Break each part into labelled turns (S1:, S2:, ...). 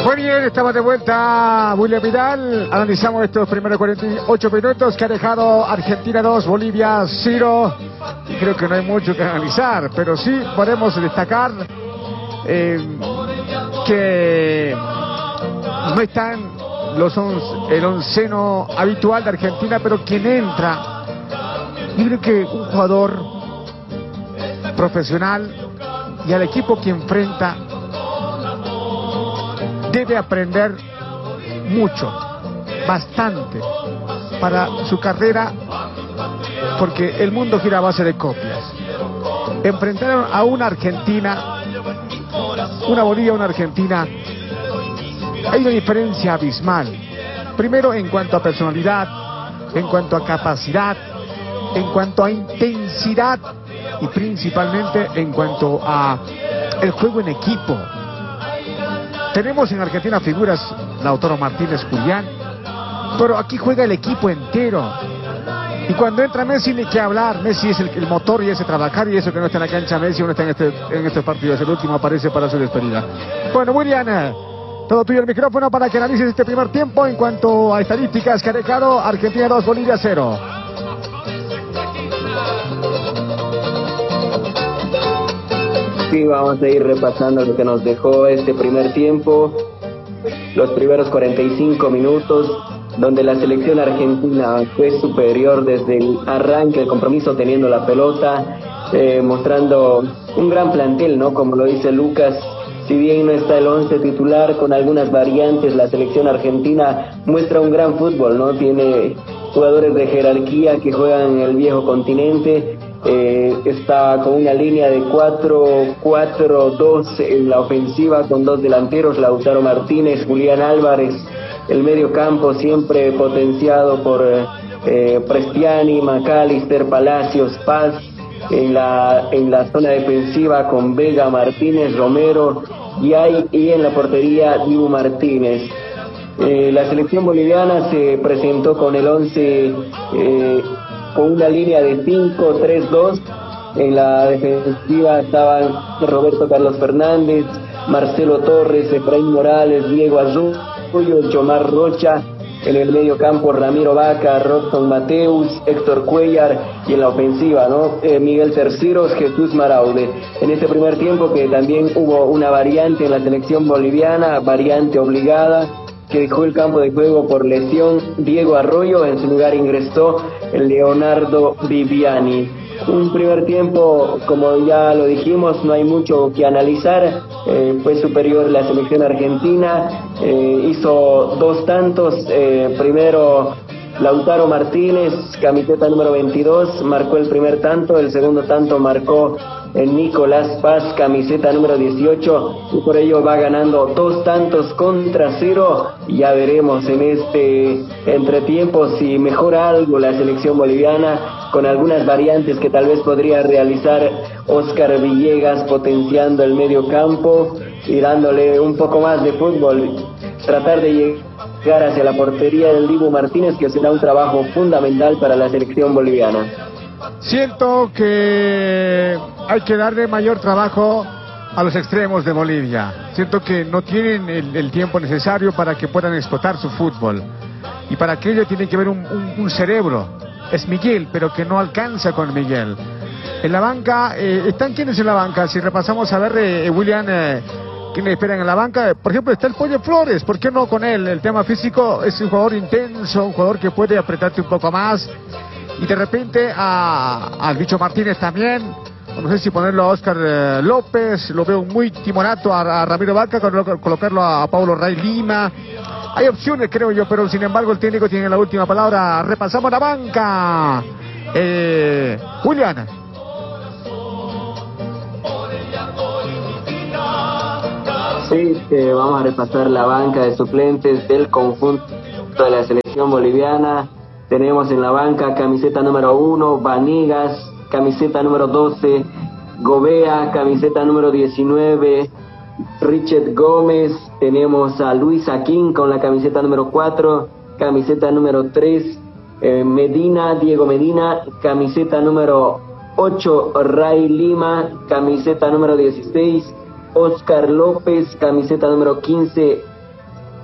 S1: Muy bien, estamos de vuelta, William Vidal. Analizamos estos primeros 48 minutos que ha dejado Argentina 2, Bolivia 0. Y creo que no hay mucho que analizar, pero sí podemos destacar que no están el onceno habitual de Argentina, pero quien entra, yo creo que un jugador profesional y al equipo que enfrenta debe aprender mucho, bastante, para su carrera, porque el mundo gira a base de copias. Enfrentaron a una Argentina, una Bolivia, una Argentina. Hay una diferencia abismal. Primero en cuanto a personalidad, en cuanto a capacidad, en cuanto a intensidad y principalmente en cuanto a el juego en equipo. Tenemos en Argentina figuras, Lautaro Martínez, Julián, pero aquí juega el equipo entero. Y cuando entra Messi, ni que hablar. Messi es el motor y ese trabajar, y eso que no está en la cancha Messi, no está en este partido. Es el último, aparece para su despedida. Bueno, William, todo tuyo el micrófono para que analices este primer tiempo en cuanto a estadísticas que ha dejado Argentina 2, Bolivia 0.
S2: Sí, vamos a ir repasando lo que nos dejó este primer tiempo, los primeros 45 minutos, donde la selección argentina fue superior desde el arranque del compromiso, teniendo la pelota, mostrando un gran plantel, ¿no? Como lo dice Lucas, si bien no está el 11 titular, con algunas variantes, la selección argentina muestra un gran fútbol, ¿no? Tiene jugadores de jerarquía que juegan en el viejo continente. Está con una línea de 4-4-2 en la ofensiva, con dos delanteros, Lautaro Martínez, Julián Álvarez. El medio campo siempre potenciado por Prestiani, McAllister, Palacios, Paz. En la zona defensiva con Vega, Martínez, Romero y en la portería Dibu Martínez. La selección boliviana se presentó con el 11 con una línea de 5-3-2. En la defensiva estaban Roberto Carlos Fernández, Marcelo Torres, Efraín Morales, Diego Arroyo, Yomar Rocha. En el medio campo Ramiro Vaca, Robson Mateus, Héctor Cuellar, y en la ofensiva, ¿no? Miguel Terceros, Jesús Maraude. En este primer tiempo que también hubo una variante en la selección boliviana, variante obligada, que dejó el campo de juego por lesión Diego Arroyo. En su lugar ingresó el Leonardo Viviani. Un primer tiempo, como ya lo dijimos, no hay mucho que analizar. Fue superior la selección argentina, hizo dos tantos. Primero Lautaro Martínez, camiseta número 22, marcó el primer tanto. El segundo tanto marcó Nicolás Paz, camiseta número 18, y por ello va ganando 2-0. Ya veremos en este entretiempo si mejora algo la selección boliviana, con algunas variantes que tal vez podría realizar Oscar Villegas, potenciando el medio campo y dándole un poco más de fútbol, tratar de llegar hacia la portería del Dibu Martínez, que será un trabajo fundamental para la selección boliviana.
S1: Siento que hay que darle mayor trabajo a los extremos de Bolivia. Siento que no tienen el tiempo necesario para que puedan explotar su fútbol, y para aquello tiene que haber un cerebro. Es Miguel, pero que no alcanza con Miguel. En la banca, ¿están quiénes en la banca? Si repasamos a ver, William, ¿quiénes esperan en la banca? Por ejemplo, está el Pollo Flores. ¿Por qué no con él? El tema físico, es un jugador intenso, un jugador que puede apretarte un poco más. Y de repente al Bicho Martínez también. No sé si ponerlo a Oscar López. Lo veo muy timorato a Ramiro Vaca, colocarlo a Paulo Ray Lima. Hay opciones, creo yo, pero sin embargo el técnico tiene la última palabra. Repasamos la banca. Julián.
S2: Sí, vamos a repasar la banca de suplentes del conjunto de la selección boliviana. Tenemos en la banca camiseta número 1, Vanegas, camiseta número 12, Gobea, camiseta número 19, Richard Gómez. Tenemos a Luis Aquín con la camiseta número 4, camiseta número 3, Diego Medina, camiseta número 8, Ray Lima, camiseta número 16, Oscar López, camiseta número 15,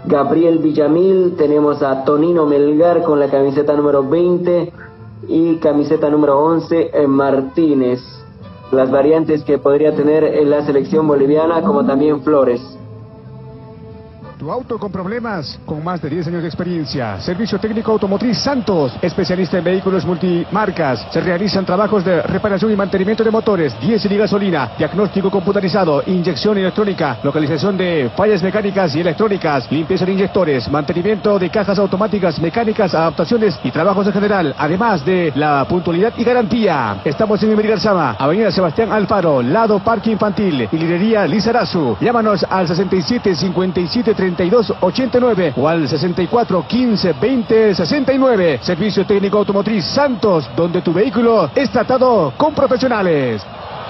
S2: Gabriel Villamil, tenemos a Tonino Melgar con la camiseta número 20 y camiseta número 11 Martínez. Las variantes que podría tener en la selección boliviana, como también Flores.
S1: Tu auto con problemas, con más de 10 años de experiencia. Servicio técnico automotriz Santos, especialista en vehículos multimarcas. Se realizan trabajos de reparación y mantenimiento de motores, diésel y gasolina, diagnóstico computarizado, inyección electrónica, localización de fallas mecánicas y electrónicas, limpieza de inyectores, mantenimiento de cajas automáticas, mecánicas, adaptaciones y trabajos en general, además de la puntualidad y garantía. Estamos en Garzama, Avenida Sebastián Alfaro, lado Parque Infantil y Librería Lizarazu. Llámanos al 67 57 32 89 o al 64 15 20 69. Servicio técnico automotriz Santos, donde tu vehículo es tratado con profesionales.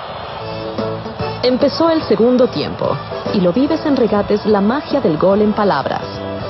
S3: Empezó el segundo tiempo y lo vives en Regates, la magia del gol en palabras.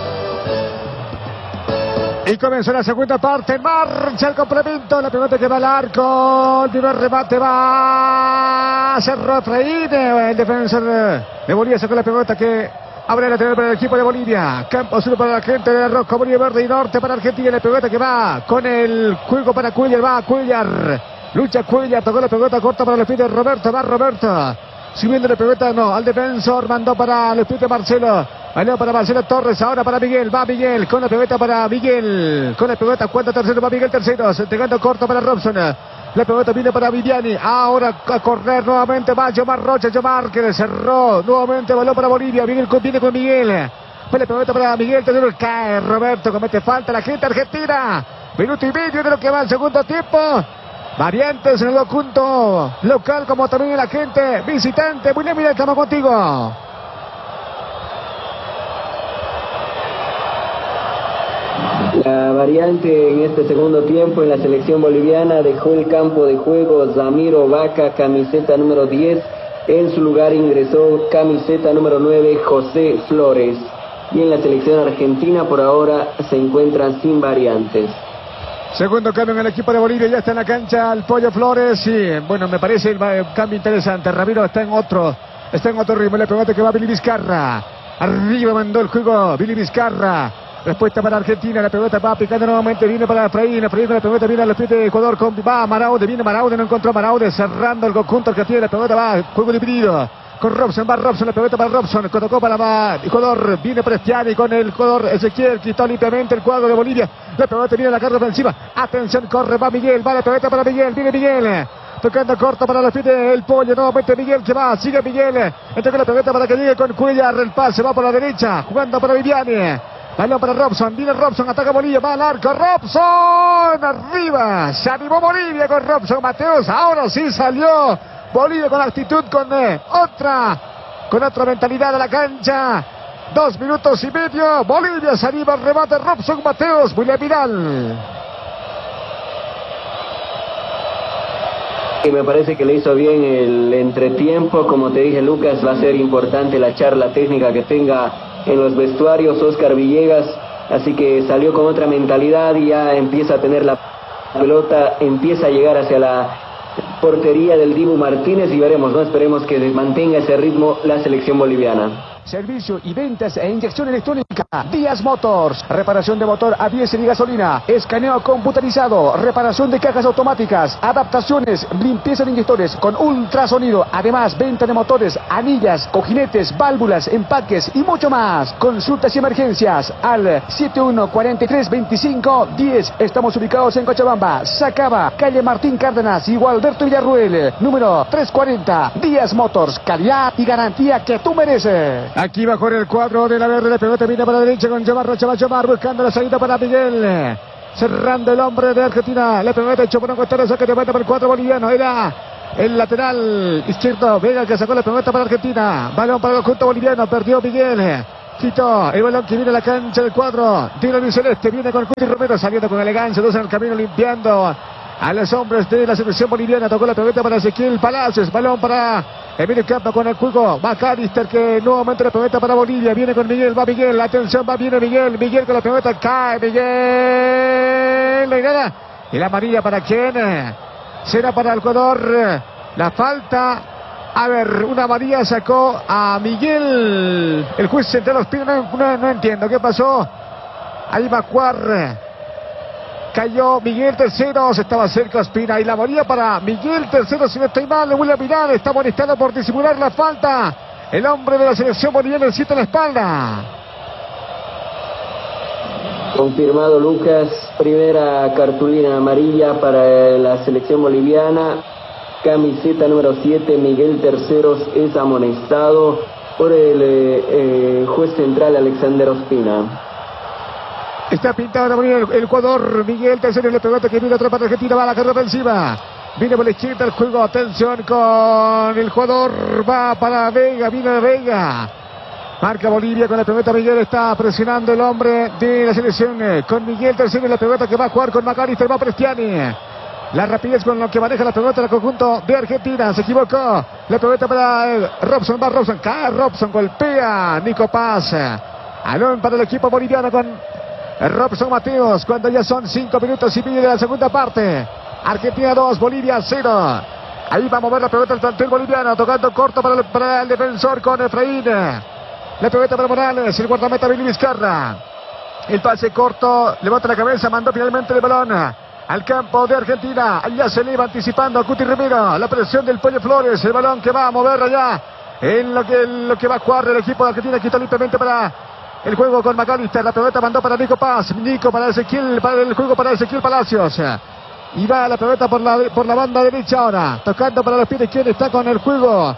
S1: Y comenzó la segunda parte, en marcha el complemento, la pelota que va al arco, el primer remate va, cerró Freire, el defensor de Bolivia sacó la pelota que abre la lateral para el equipo de Bolivia. Campo sur para la gente de Rojo, Bolivia verde y norte para Argentina. La pelota que va con el juego para Cuellar, va Cuellar, lucha Cuellar, tocó la pelota corta para los pies de Roberto, va Roberto. Subiendo la pelota, no, al defensor, mandó para los pies de Marcelo. Balón para Marcelo Torres, ahora para Miguel, va Miguel, con la pelota para Miguel, con la pelota, cuenta tercero, va Miguel tercero, entregando corto para Robson. La pelota viene para Viviani, ahora a correr nuevamente va Yomar Rocha, Yomar que le cerró, nuevamente balón para Bolivia, Miguel viene con Miguel. La pelota para Miguel, tercero, cae Roberto, comete falta la gente argentina. Minuto y medio de lo que va el segundo tiempo. Variantes en el conjunto local como también la gente visitante. Muy bien, mira, estamos contigo.
S2: La variante en este segundo tiempo en la selección boliviana dejó el campo de juego Zamiro Vaca, camiseta número 10. En su lugar ingresó camiseta número 9, José Flores. Y en la selección argentina por ahora se encuentran sin variantes.
S1: Segundo cambio en el equipo de Bolivia, ya está en la cancha el Pollo Flores y bueno, me parece el cambio interesante. Ramiro está en otro ritmo, le pelota que va Billy Vizcarra. Arriba mandó el juego Billy Vizcarra. Respuesta para Argentina, la pelota va picando nuevamente, viene para Efraín con la pelota, viene a los pies de Ecuador, va Maraude, viene Maraude, no encontró Maraude, cerrando el conjunto argentino, la pelota va, juego dividido, con Robson, va Robson, la pelota para Robson, tocó para Ecuador, viene Prestiani con el Ecuador, Ezequiel, quitó limpiamente el cuadro de Bolivia, la pelota viene a la carga ofensiva, atención, corre, va Miguel, va la pelota para Miguel, viene Miguel. Tocando corto para los pies del Pollo, nuevamente Miguel que va, sigue Miguel, entrega la pelota para que llegue con Cuellar, el pase va por la derecha, jugando para Viviani. Balón para Robson, viene Robson, ataca Bolivia, va al arco, Robson, arriba, se animó Bolivia con Robson Mateos, ahora sí salió Bolivia con actitud, con otra mentalidad a la cancha, 2 minutos y medio, Bolivia se anima al remate, Robson Mateos, William Vidal.
S2: Y me parece que le hizo bien el entretiempo, como te dije Lucas, va a ser importante la charla técnica que tenga en los vestuarios Oscar Villegas, así que salió con otra mentalidad y ya empieza a tener la pelota, empieza a llegar hacia la portería del Dibu Martínez y veremos, ¿no? Esperemos que mantenga ese ritmo la selección boliviana.
S1: Servicio y ventas e inyección electrónica Díaz Motors, reparación de motor a diésel y gasolina, escaneo computarizado, reparación de cajas automáticas, adaptaciones, limpieza de inyectores con ultrasonido, además venta de motores, anillas, cojinetes, válvulas, empaques y mucho más. Consultas y emergencias al 71432510. Estamos ubicados en Cochabamba, Sacaba, calle Martín Cárdenas y Gualberto Villarruel, número 340. Díaz Motors, calidad y garantía que tú mereces. Aquí va con el cuadro de la verde, la pelota viene para la derecha con Yomar Rocha, va Yomar buscando la salida para Miguel. Cerrando el hombre de Argentina, la pelota hecho por un costado, saque de meta para el cuadro boliviano, era el lateral izquierdo, Vega que sacó la pelota para Argentina, balón para el conjunto boliviano, perdió Miguel. Quitó el balón que viene a la cancha del cuadro Dinamo Celeste, viene con Cuti Romero saliendo con elegancia, dos en el camino limpiando a los hombres de la selección boliviana, tocó la pelota para Ezequiel Palacios, balón para Emilio Campo con el juego, va Calister que nuevamente la pelota para Bolivia, viene con Miguel, va Miguel, atención, va, viene Miguel con la pelota, cae Miguel, y la amarilla para quién, será para el Ecuador, la falta A ver, una amarilla sacó a Miguel. El juez central Ospina, no entiendo qué pasó. Ahí va Cuar. Cayó Miguel Terceros, estaba cerca Ospina. Y la amarilla para Miguel Terceros, si no estoy mal, le vuelve a mirar. Está molestado por disimular la falta. El hombre de la selección boliviana necesita la espalda.
S2: Confirmado, Lucas. Primera cartulina amarilla para la selección boliviana. Camiseta número 7, Miguel Terceros, es amonestado por el juez central Alexander Ospina.
S1: Está pintado el jugador Miguel Terceros, le pelota que viene otra parte Argentina, va a la carrera ofensiva. Viene por la izquierda el juego, atención con el jugador, va para Vega, viene Vega. Marca Bolivia con la pelota, Miguel está presionando el hombre de la selección con Miguel Terceros, la pelota que va a jugar con McAllister, va Prestiani. La rapidez con lo que maneja la pelota del conjunto de Argentina. Se equivocó. La pelota para Robson. Va Robson. Cae Robson. Golpea Nico Paz. Alón para el equipo boliviano con Robson Mateos. Cuando ya son 5 minutos y medio de la segunda parte. Argentina 2, Bolivia 0. Ahí va a mover la pelota el plantel boliviano. Tocando corto para el defensor con Efraín. La pelota para Morales. El guardameta Billy Vizcarra. El pase corto. Levanta la cabeza. Mandó finalmente el balón al campo de Argentina. Allá se le iba anticipando a Cuti Romero. La presión del Pollo Flores. El balón que va a mover allá. En lo que va a jugar el equipo de Argentina. Quita limpiamente para el juego con McAllister. La pelota mandó para Nico Paz. Nico para Ezequiel. Para el juego para Ezequiel Palacios. Y va la pelota por la banda derecha ahora. Tocando para los pies. ¿Quién está con el juego?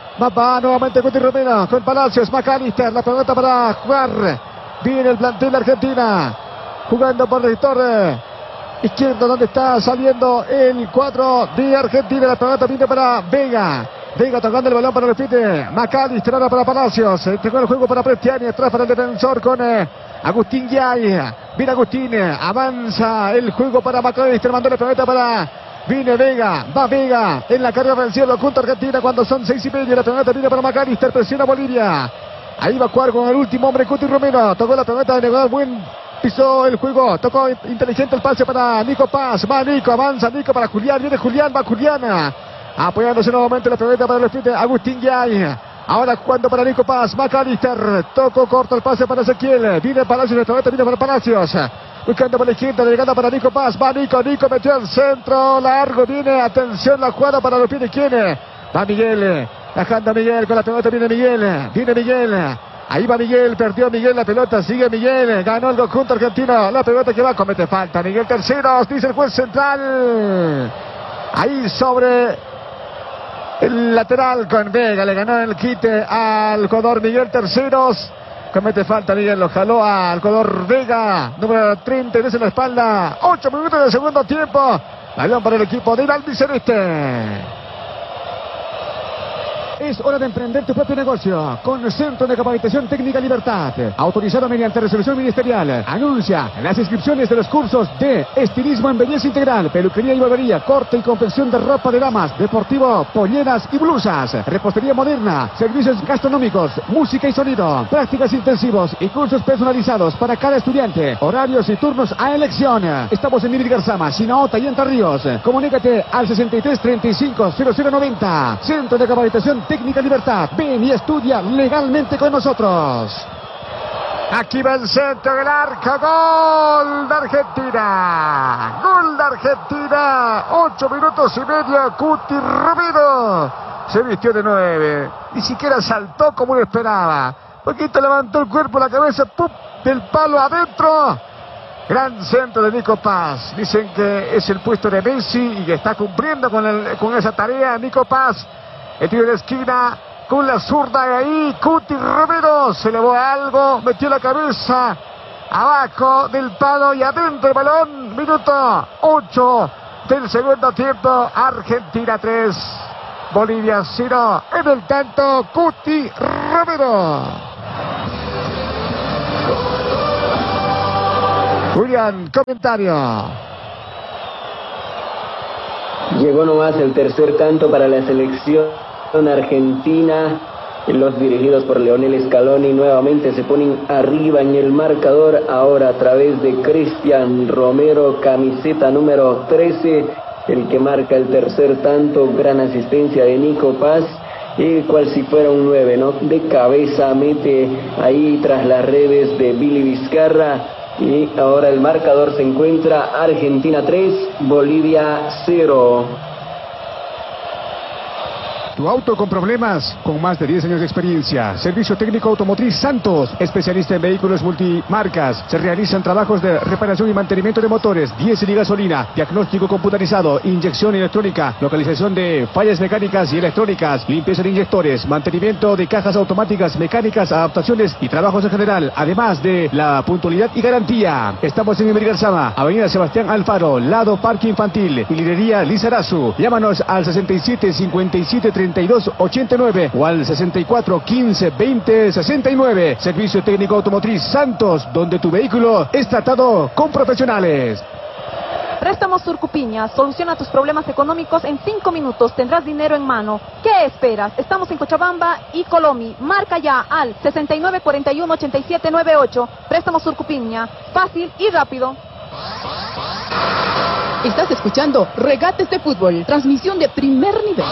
S1: Va nuevamente Cuti Romero con Palacios. McAllister. La pelota para jugar. Viene el plantel de Argentina. Jugando por el sector izquierdo, donde está saliendo el cuadro de Argentina. La pelota viene para Vega. Vega tocando el balón para el pite. McAllister ahora para Palacios. Entregó el juego para Prestiani. Atrás para el defensor con Agustín Guay. Viene Agustín. Avanza el juego para McAllister. Mandó la pelota para... Viene Vega. Va Vega en la carrera ofensiva. Lo junto a Argentina cuando son 6:30. La pelota viene para McAllister. Presiona Bolivia. Ahí va a jugar con el último hombre, Cuti Romero. Tocó la pelota de negado. Pisó el juego, tocó inteligente el pase para Nico Paz, va Nico, avanza Nico para Julián, viene Julián, va Juliana, apoyándose nuevamente la pelota para el frente, Agustín Guay, ahora jugando para Nico Paz, McAllister, tocó corto el pase para Ezequiel, viene Palacios, la pelota viene para Palacios, buscando por la izquierda, llegando para Nico Paz, va Nico metió el centro, largo, viene, atención la jugada para los pies de quién, va Miguel, bajando a Miguel, con la pelota viene Miguel. Ahí va Miguel, perdió Miguel la pelota, sigue Miguel, ganó el conjunto argentino, la pelota que va, comete falta, Miguel Terceros, dice el juez central, ahí sobre el lateral con Vega, le ganó el quite al jugador Miguel Terceros, comete falta Miguel, lo jaló al jugador Vega, número 30, en la espalda, 8 minutos del segundo tiempo, balón para el equipo del albiceleste. Es hora de emprender tu propio negocio con Centro de Capacitación Técnica Libertad, autorizado mediante resolución ministerial. Anuncia las inscripciones de los cursos de estilismo en belleza integral, peluquería y barbería, corte y confección de ropa de damas, deportivo, polleras y blusas, repostería moderna, servicios gastronómicos, música y sonido, prácticas intensivos y cursos personalizados para cada estudiante, horarios y turnos a elección. Estamos en Miguel Garzama, Sinaota y Entre Ríos. Comunícate al 63 35 0090. Centro de Capacitación Técnica Libertad. Ven y estudia legalmente con nosotros. Aquí va el centro del arco. Gol de Argentina. Gol de Argentina. 8 minutos y medio. Cuti Romero se vistió de 9. Ni siquiera saltó como lo esperaba. Poquito levantó el cuerpo, la cabeza. ¡Pum! Del palo adentro. Gran centro de Nico Paz. Dicen que es el puesto de Messi y que está cumpliendo con esa tarea. Nico Paz. El tiro de esquina con la zurda de ahí. Cuti Romero se elevó algo, metió la cabeza abajo del palo y adentro el balón. Minuto 8 del segundo tiempo. Argentina 3, Bolivia 0. En el tanto, Cuti Romero. Julián, comentario.
S2: Llegó nomás el tercer tanto para la selección argentina. Los dirigidos por Leonel Scaloni nuevamente se ponen arriba en el marcador. Ahora a través de Cristian Romero, camiseta número 13, el que marca el tercer tanto. Gran asistencia de Nico Paz. y cual si fuera un 9, ¿no? De cabeza mete ahí tras las redes de Billy Vizcarra, y ahora el marcador se encuentra Argentina 3, Bolivia 0.
S1: Tu auto con problemas, con más de 10 años de experiencia. Servicio técnico automotriz Santos, especialista en vehículos multimarcas. Se realizan trabajos de reparación y mantenimiento de motores, diésel y gasolina, diagnóstico computarizado, inyección electrónica, localización de fallas mecánicas y electrónicas, limpieza de inyectores, mantenimiento de cajas automáticas, mecánicas, adaptaciones y trabajos en general, además de la puntualidad y garantía. Estamos en Iberigarzama, Avenida Sebastián Alfaro, lado Parque Infantil, y Librería Lizarazu. Llámanos al 67 57 32 89 o al 64 15 20 69. Servicio técnico automotriz Santos, donde tu vehículo es tratado con profesionales.
S4: Préstamos Surcupiña, soluciona tus problemas económicos en 5 minutos, tendrás dinero en mano. ¿Qué esperas? Estamos en Cochabamba y Colomi. Marca ya al 69 41 87 98. Préstamos Surcupiña, fácil y rápido.
S5: Estás escuchando Regates de Fútbol, transmisión de primer nivel.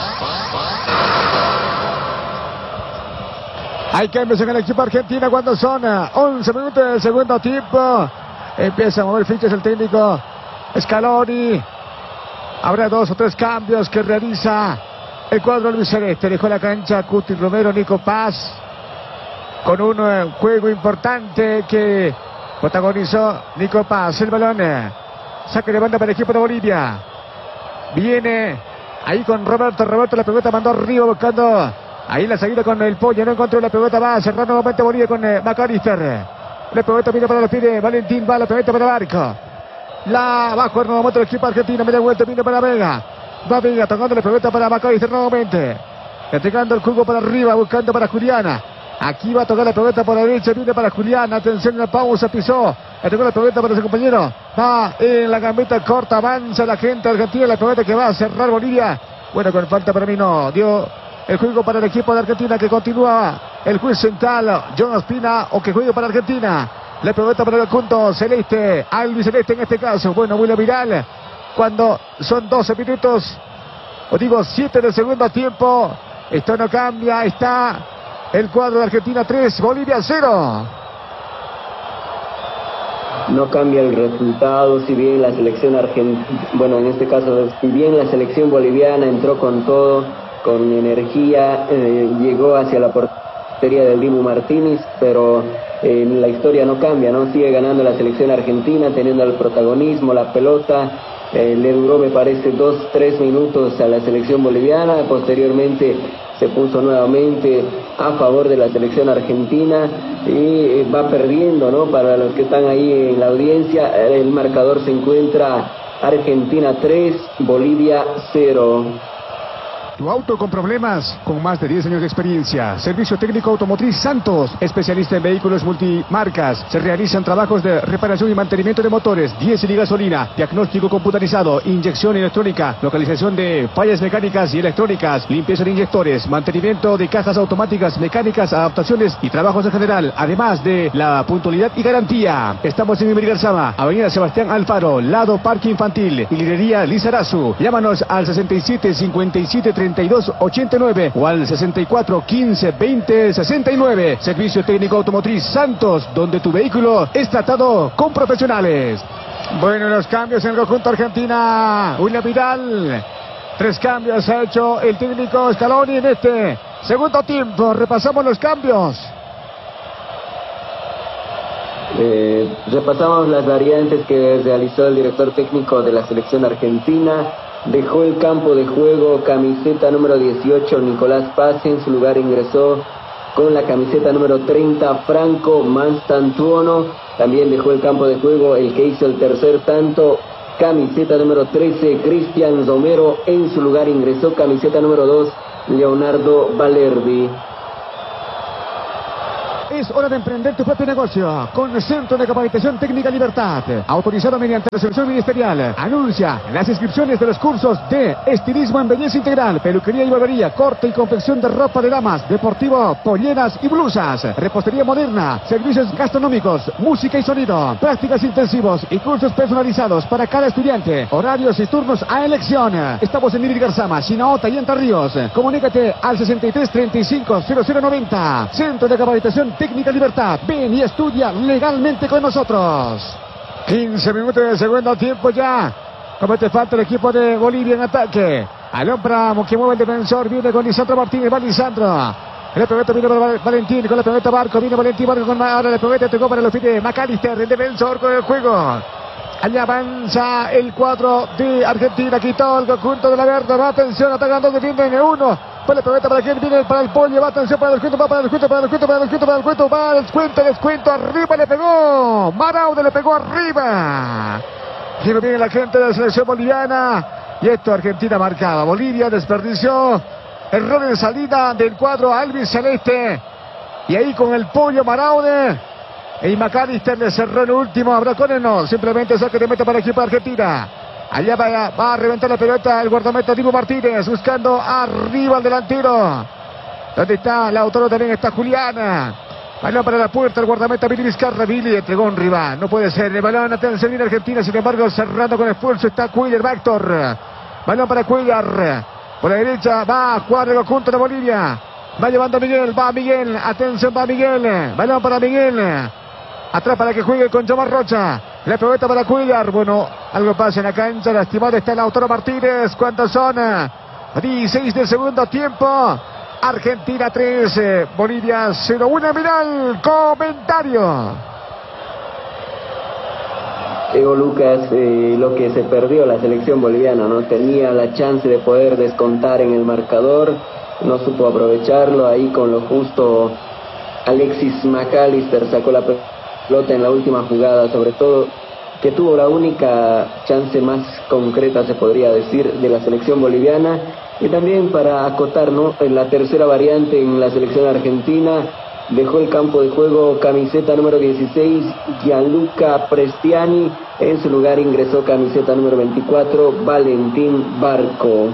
S1: Hay cambios en el equipo argentino cuando son 11 minutos del segundo tiempo. Empieza a mover fichas el técnico Scaloni. Habrá 2 o 3 cambios que realiza el cuadro albiceleste. Dejó la cancha Cuti Romero, Nico Paz, con un juego importante que protagonizó Nico Paz. El balón, saque de banda para el equipo de Bolivia. Viene ahí con Roberto. Roberto la pelota mandó arriba buscando ahí la salida con el Pollo. No encontró la pelota. Va a cerrar nuevamente Bolivia con McAllister. La pelota viene para los pies de Valentín. Va la pelota para Barco. La va a jugar nuevamente el equipo argentino. Media vuelta viene para Vega. Va Vega tocando la pelota para McAllister nuevamente. Entregando el jugo para arriba. Buscando para Juliana. Aquí va a tocar la pelota por la derecha. Viene para Juliana. Atención en la pausa. Pisó. Entregó la pelota para su compañero. Va en la gambeta corta. Avanza la gente argentina. La pelota que va a cerrar Bolivia. Bueno, con falta para mí no. Dio el juego para el equipo de Argentina, que continúa el juez central, John Ospina, o que juegue para Argentina. La pelota para el conjunto celeste, albiceleste en este caso. Bueno, muy viral cuando son 12 minutos, o digo 7 del segundo tiempo. Esto no cambia, está el cuadro de Argentina 3, Bolivia 0.
S2: No cambia el resultado, si bien la selección argentina, bueno, en este caso, si bien la selección boliviana entró con todo, con energía, llegó hacia la portería del Dibu Martínez, pero la historia no cambia, ¿no? Sigue ganando la selección argentina, teniendo el protagonismo, la pelota. Le duró, me parece, 2-3 minutos a la selección boliviana. Posteriormente se puso nuevamente a favor de la selección argentina y va perdiendo, ¿no? Para los que están ahí en la audiencia, el marcador se encuentra Argentina 3, Bolivia 0.
S1: Tu auto con problemas, con más de 10 años de experiencia. Servicio técnico automotriz Santos, especialista en vehículos multimarcas. Se realizan trabajos de reparación y mantenimiento de motores, diésel y gasolina, diagnóstico computarizado, inyección electrónica, localización de fallas mecánicas y electrónicas, limpieza de inyectores, mantenimiento de cajas automáticas, mecánicas, adaptaciones y trabajos en general, además de la puntualidad y garantía. Estamos en Iberigarzama, Avenida Sebastián Alfaro, lado Parque Infantil, y Librería Lizarazu. Llámanos al 67 57 32 89 o al 64 15 20 69. Servicio técnico automotriz Santos, donde tu vehículo es tratado con profesionales. Bueno, los cambios en el conjunto Argentina. William Vidal. 3 cambios ha hecho el técnico Scaloni en este segundo tiempo. Repasamos los cambios.
S2: Repasamos las variantes que realizó el director técnico de la selección argentina. Dejó el campo de juego camiseta número 18 Nicolás Paz. En su lugar ingresó con la camiseta número 30 Franco Manstantuono. También dejó el campo de juego el que hizo el tercer tanto, camiseta número 13 Cristian Romero. En su lugar ingresó camiseta número 2 Leonardo Valerdi.
S1: es hora de emprender tu propio negocio con el Centro de Capacitación Técnica Libertad, autorizado mediante resolución ministerial. Anuncia las inscripciones de los cursos de estilismo en belleza integral, peluquería y barbería, corte y confección de ropa de damas, deportivo, polleras y blusas, repostería moderna, servicios gastronómicos, música y sonido, prácticas intensivos y cursos personalizados para cada estudiante, horarios y turnos a elección. Estamos en Garzama, Chinaota y Entre Ríos. Comunícate al 63 35 0090. Centro de Capacitación Técnica Libertad. Ven y estudia legalmente con nosotros. 15 minutos del segundo tiempo ya. Como te falta el equipo de Bolivia en ataque. Alón Pramo que mueve el defensor. Viene con Lisandro Martínez. Va Lisandro. El pelota viene para Valentín. Con la pelota Barco. Viene Valentín Barco con ahora el pelota. Tocó para los pies de McAllister. El defensor con el juego. Allá avanza el cuadro de Argentina. Quitó el conjunto de la Verde. Va atención. Atacando. Defiende uno. Para el pelota para quien viene para el pollo. Va atención para el descuento. Va para el descuento. Para el descuento. Para el descuento. Para el descuento. Va el descuento. Descuento. Arriba le pegó. Maraude le pegó arriba. Quiero bien la gente de la selección boliviana. Y esto Argentina marcaba. Bolivia desperdició. Error en salida del cuadro Alvin Celeste. Y ahí con el pollo Maraude. Y McAllister le cerró el último. Bracones no. Simplemente saque de meta para el equipo de Argentina. Allá va a reventar la pelota el guardameta Dibu Martínez. Buscando arriba al delantero. ¿Dónde está Lautaro? También está Juliana. Balón para la puerta, el guardameta Billy Vizcarra. Billy entregó un rival. No puede ser. El balón atención viene Argentina. Sin embargo, cerrando con esfuerzo está Cuellar, Víctor. Balón para Cuellar. Por la derecha va a jugar el conjunto de Bolivia. Va llevando a Miguel. Va Miguel. Atención, va Miguel. Balón para Miguel. Atrás para que juegue con Yomar Rocha. La pelota para Cuellar. Bueno, algo pasa en la cancha. Lastimado está Lautaro Martínez. ¿Cuántos son? 16 del segundo tiempo. Argentina 3, Bolivia 0. Una Miral, comentario.
S2: Diego Lucas, lo que se perdió la selección boliviana, ¿no? Tenía la chance de poder descontar en el marcador, no supo aprovecharlo, ahí con lo justo Alexis McAllister sacó la pelota en la última jugada, sobre todo que tuvo la única chance más concreta, se podría decir, de la selección boliviana. Y también para acotar, ¿no?, en la tercera variante en la selección argentina, dejó el campo de juego camiseta número 16, Gianluca Prestiani. En su lugar ingresó camiseta número 24, Valentín Barco.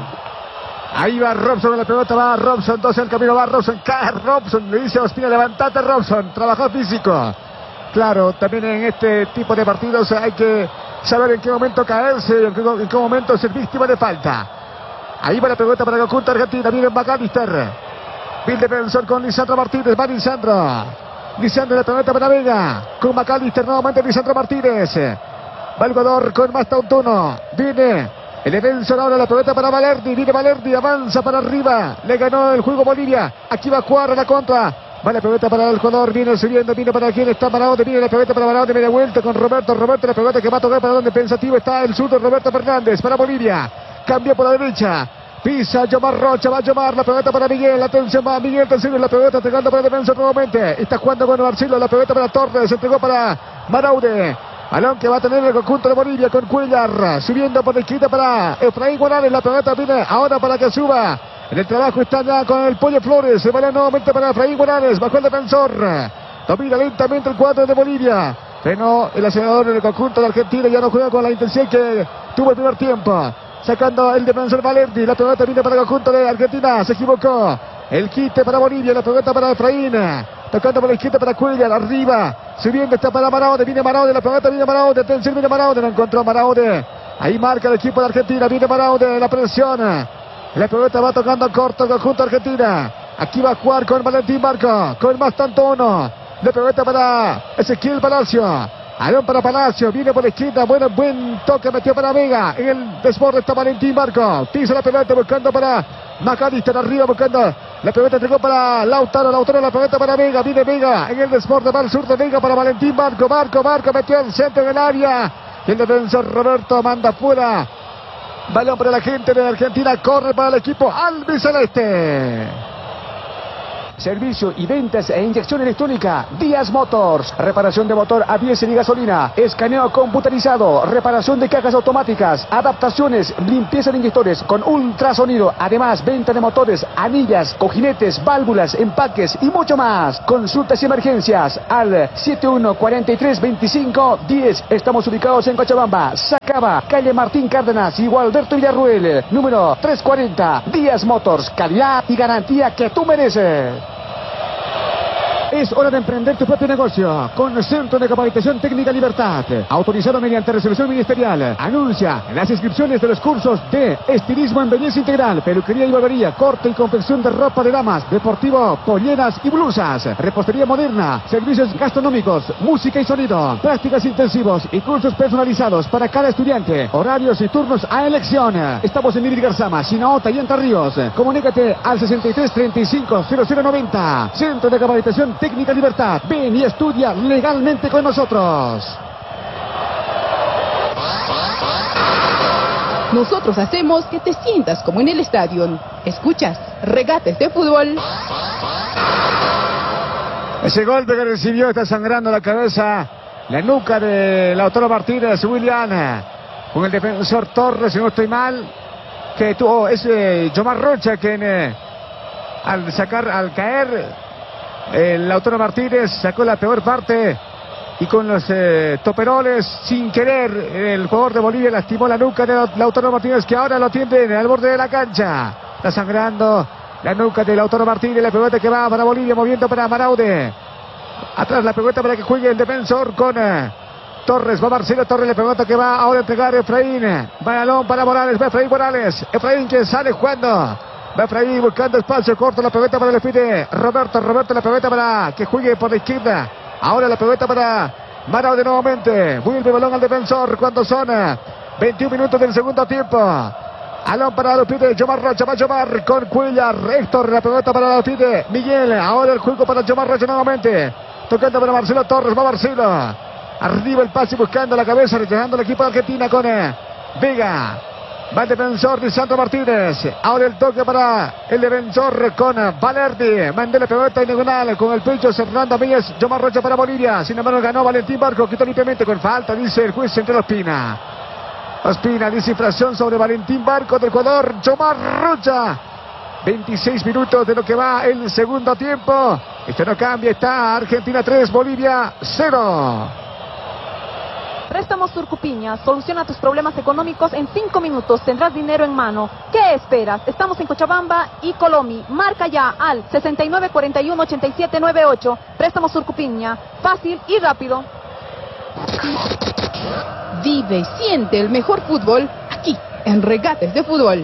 S1: Ahí va Robson, la pelota va Robson, entonces el camino va Robson, cae Robson, le dice a Ospina, levantate Robson, trabajó físico. Claro, también en este tipo de partidos hay que saber en qué momento caerse, en qué momento ser víctima de falta. Ahí va la pelota para el conjunto argentina. Viene McAllister. Bill defensor con Lisandro Martínez. Va Lisandro. Lisandro la pelota para Vega. Con McAllister nuevamente Lisandro Martínez. Va el jugador con más Tautuno. Viene el defensor ahora la pelota para Valerdi. Viene Valerdi. Avanza para arriba. Le ganó el juego Bolivia. Aquí va a jugar la contra. Va la pelota para el jugador. Viene subiendo. Viene para quien está Maraude. Viene la pelota para Maraude. Media vuelta con Roberto. Roberto la pelota que va a tocar para donde pensativo está el zurdo Roberto Fernández para Bolivia. Cambia por la derecha. Pisa Yomar Rocha. Va a Yomar. La pelota para Miguel. Atención, va Miguel. Tercero la pelota. Entregando para el defensor nuevamente. Está jugando con Marcelo. La pelota para Torres. Entregó para Maraude. Balón que va a tener el conjunto de Bolivia con Cuellar. Subiendo por la izquierda para Efraín Guanales. La pelota viene ahora para que suba. En el trabajo está ya con el Pollo Flores. Se balón nuevamente para Efraín Guanales. Bajo el defensor. Domina lentamente el cuadro de Bolivia. Pero el acelerador del conjunto de Argentina ya no juega con la intensidad que tuvo el primer tiempo. Sacando el defensor Valerdi. La pelota viene para el conjunto de Argentina. Se equivocó. El quite para Bolivia. La pelota para Efraín. Tocando por la izquierda para Cuellar. Arriba. Subiendo está para Maraude. Viene Maraude. La pelota viene Maraude. Atención, viene Maraude. No encontró Maraude. Ahí marca el equipo de Argentina. Viene Maraude. La presión. La pelota va tocando corto el conjunto de Argentina. Aquí va a jugar con Valentín Barco. Con más tanto uno. La pelota para Ezequiel Palacio. Balón para Palacio, viene por la izquierda, buen toque, metió para Vega, en el desborde está Valentín Barco, pisa la pelota buscando para McAllister, arriba buscando, la pelota entregó para Lautaro, la pelota para Vega, viene Vega, en el desborde va el sur de Vega para Valentín Barco, metió el centro en el área, y el defensor Roberto manda fuera, balón para la gente de Argentina, corre para el equipo albiceleste. Servicio y ventas e inyección electrónica. Díaz Motors. Reparación de motor a diésel y gasolina. Escaneo computarizado. Reparación de cajas automáticas. Adaptaciones. Limpieza de inyectores con ultrasonido. Además, venta de motores, anillas, cojinetes, válvulas, empaques y mucho más. Consultas y emergencias al 71432510. Estamos ubicados en Cochabamba, Sacaba, calle Martín Cárdenas y Gualberto Villarruel, número 340. Díaz Motors, calidad y garantía que tú mereces. Es hora de emprender tu propio negocio con Centro de Capacitación Técnica Libertad, autorizado mediante resolución ministerial. Anuncia las inscripciones de los cursos de estilismo en belleza integral, peluquería y barbería, corte y confección de ropa de damas, deportivo, polleras y blusas, repostería moderna, servicios gastronómicos, música y sonido, prácticas intensivos y cursos personalizados para cada estudiante, horarios y turnos a elección. Estamos en Ibir Garzama, Sinaota y Entre Ríos. Comunícate al 63 35 0090. Centro de Capacitación Técnica Libertad. Ven y estudia legalmente con nosotros.
S5: Nosotros hacemos que te sientas como en el estadio. Escuchas Regates de Fútbol.
S1: Ese golpe que recibió está sangrando la cabeza, la nuca de Lautaro Martínez, William, con el defensor Torres, si no estoy mal, que tuvo ese Yomar Rocha, quien al caer, el Lautaro Martínez sacó la peor parte y con los toperoles, sin querer, el jugador de Bolivia lastimó la nuca de Lautaro Martínez, que ahora lo atienden al borde de la cancha. Está sangrando la nuca de Lautaro Martínez, la pelota que va para Bolivia, moviendo para Maraude. Atrás la pelota para que juegue el defensor con Torres. Va Marcelo Torres, la pelota que va ahora a entregar Efraín. Balón para Morales, va Efraín Morales. Efraín que sale jugando. Va Efraín buscando espacio corto, la pelota para el pide Roberto, la pelota para que juegue por la izquierda. Ahora la pelota para Maraude nuevamente. Vuelve el balón al defensor cuando son 21 minutos del segundo tiempo. Balón para lo pide Yomar Rocha, va Yomar con Cuellar, Héctor, la pelota para lo pide Miguel. Ahora el juego para Yomar Rocha nuevamente. Tocando para Marcelo Torres, va Marcelo. Arriba el pase buscando la cabeza, rechazando el equipo de Argentina con Vega. Va el defensor de Sandro Martínez. Ahora el toque para el defensor con Valerdi. Mandó la pelota en diagonal con el pecho Fernando Míguez. Yomar Rocha para Bolivia. Sin embargo ganó Valentín Barco. Quitó limpiamente con falta, dice el juez central Ospina. Ospina dice infracción sobre Valentín Barco del jugador Yomar Rocha. 26 minutos de lo que va el segundo tiempo. Esto no cambia. Está Argentina 3, Bolivia 0.
S4: Préstamos Surcupiña, soluciona tus problemas económicos en 5 minutos, tendrás dinero en mano. ¿Qué esperas? Estamos en Cochabamba y Colomi. Marca ya al 6941-8798. Préstamos Surcupiña, fácil y rápido.
S5: Vive y siente el mejor fútbol aquí en Regates de Fútbol.